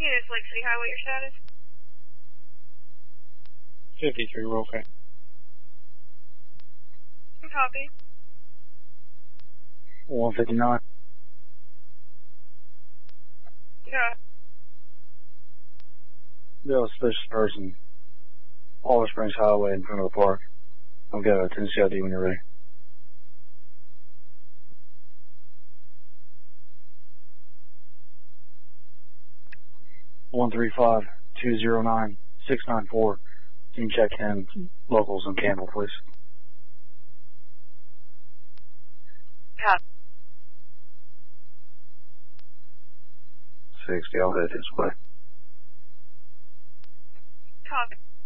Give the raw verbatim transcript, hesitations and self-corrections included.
Units Lake City Highway, your status? fifty-three, we're okay. Copy. one fifty-nine. Yeah. Bill, suspicious person. Olive Springs Highway in front of the park. I've got a Tennessee I D when you're ready. one three five, two zero nine, six nine four. Can you check in locals in Campbell, please? Copy. sixty, I'll head this way. Copy.